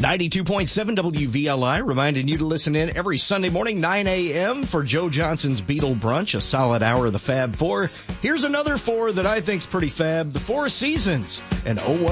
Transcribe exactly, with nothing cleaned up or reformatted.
ninety-two point seven W V L I, reminding you to listen in every Sunday morning, nine a.m. for Joe Johnson's Beetle Brunch, a solid hour of the Fab Four. Here's another four that I think's pretty fab, the Four Seasons, and oh one